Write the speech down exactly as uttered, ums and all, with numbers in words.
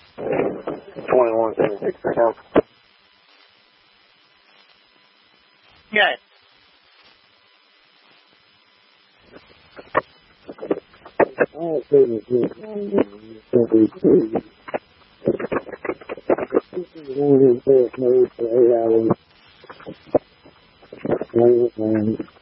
twenty-one seventy-six per count. Yeah. Oh, seventy-six. Eight hours.